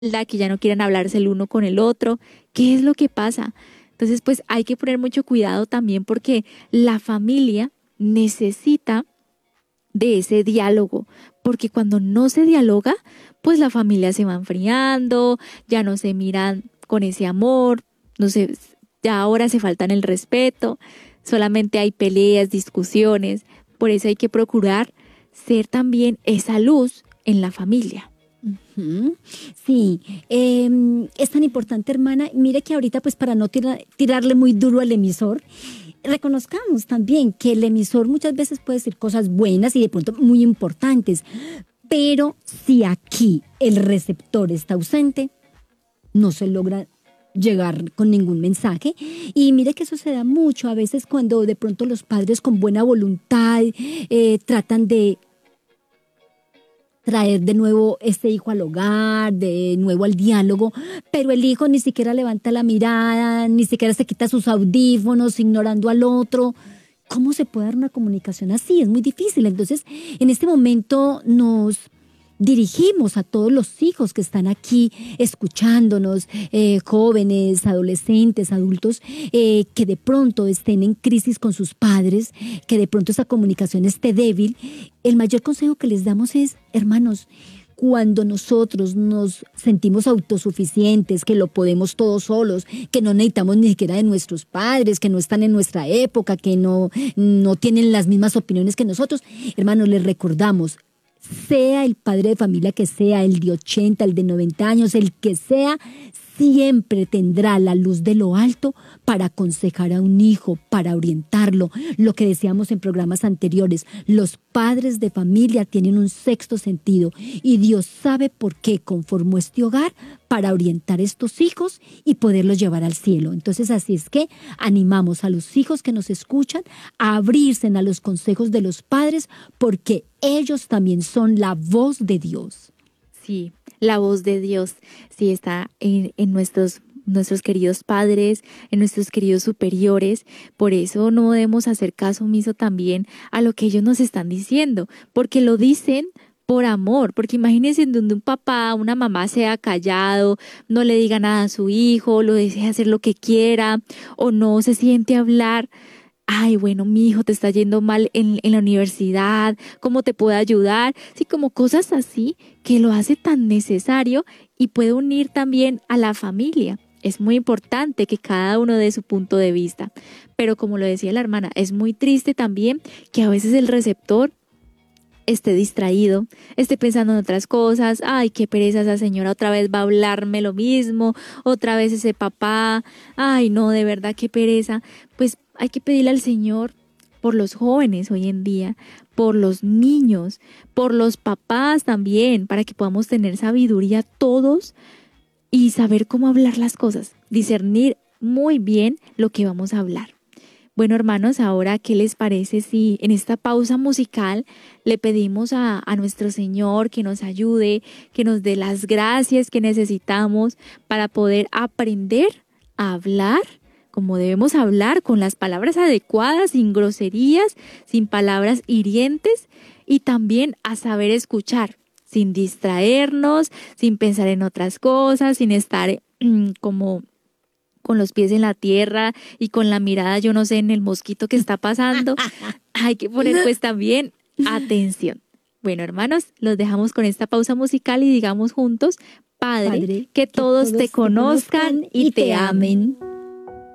que ya no quieran hablarse el uno con el otro. ¿Qué es lo que pasa? Entonces, pues hay que poner mucho cuidado también porque la familia necesita de ese diálogo, porque cuando no se dialoga, pues la familia se va enfriando, ya no se miran con ese amor, no sé, ya ahora se faltan el respeto, solamente hay peleas, discusiones, por eso hay que procurar ser también esa luz en la familia. Ujú. Sí, es tan importante, hermana. Mire que ahorita, pues para no tirarle muy duro al emisor, reconozcamos también que el emisor muchas veces puede decir cosas buenas y de pronto muy importantes, pero si aquí el receptor está ausente, no se logra llegar con ningún mensaje. Y mire que eso se da mucho a veces cuando de pronto los padres con buena voluntad tratan de traer de nuevo este hijo al hogar, de nuevo al diálogo, pero el hijo ni siquiera levanta la mirada, ni siquiera se quita sus audífonos, ignorando al otro. ¿Cómo se puede dar una comunicación así? Es muy difícil. Entonces, en este momento nos dirigimos a todos los hijos que están aquí escuchándonos, jóvenes, adolescentes, adultos, que de pronto estén en crisis con sus padres, que de pronto esa comunicación esté débil. El mayor consejo que les damos es, hermanos, cuando nosotros nos sentimos autosuficientes, que lo podemos todos solos, que no necesitamos ni siquiera de nuestros padres, que no están en nuestra época, que no tienen las mismas opiniones que nosotros, hermanos, les recordamos, sea el padre de familia que sea, el de 80, el de 90 años, el que sea, siempre tendrá la luz de lo alto para aconsejar a un hijo, para orientarlo. Lo que decíamos en programas anteriores, los padres de familia tienen un sexto sentido y Dios sabe por qué conformó este hogar para orientar a estos hijos y poderlos llevar al cielo. Entonces, así es que animamos a los hijos que nos escuchan a abrirse a los consejos de los padres porque ellos también son la voz de Dios. Sí, la voz de Dios sí está en nuestros queridos padres, en nuestros queridos superiores. Por eso no debemos hacer caso omiso también a lo que ellos nos están diciendo, porque lo dicen por amor, porque imagínense donde un papá, una mamá sea callado, no le diga nada a su hijo, lo deje hacer lo que quiera o no se siente a hablar. Ay, bueno, mi hijo te está yendo mal en la universidad, ¿cómo te puedo ayudar? Sí, como cosas así que lo hace tan necesario y puede unir también a la familia. Es muy importante que cada uno dé su punto de vista, pero como lo decía la hermana, es muy triste también que a veces el receptor esté distraído, esté pensando en otras cosas. Ay, qué pereza esa señora, otra vez va a hablarme lo mismo, otra vez ese papá. Ay, no, de verdad, qué pereza. Pues hay que pedirle al Señor por los jóvenes hoy en día, por los niños, por los papás también, para que podamos tener sabiduría todos y saber cómo hablar las cosas, discernir muy bien lo que vamos a hablar. Bueno, hermanos, ahora, ¿qué les parece si en esta pausa musical le pedimos a nuestro Señor que nos ayude, que nos dé las gracias que necesitamos para poder aprender a hablar como debemos hablar, con las palabras adecuadas, sin groserías, sin palabras hirientes y también a saber escuchar, sin distraernos, sin pensar en otras cosas, sin estar como con los pies en la tierra y con la mirada, yo no sé, en el mosquito que está pasando. Hay que poner pues también atención. Bueno, hermanos, los dejamos con esta pausa musical y digamos juntos, Padre, Padre, que que todos te todos te conozcan conozcan y y te te amen. amen.